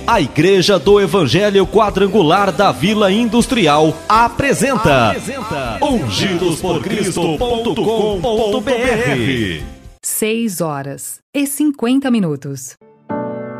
A Igreja do Evangelho Quadrangular da Vila Industrial apresenta ungidosporcristo.com.br. 6 horas e 50 minutos.